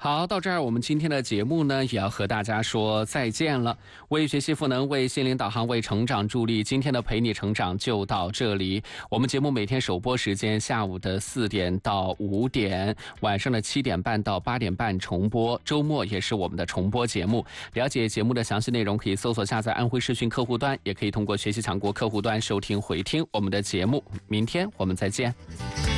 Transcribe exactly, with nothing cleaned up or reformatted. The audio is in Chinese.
好，到这儿我们今天的节目呢，也要和大家说再见了。为学习赋能，为心灵导航，为成长助力。今天的陪你成长就到这里。我们节目每天首播时间下午的四点到五点，晚上的七点半到八点半重播，周末也是我们的重播节目。了解节目的详细内容，可以搜索下载安徽视讯客户端，也可以通过学习强国客户端收听回听我们的节目。明天我们再见。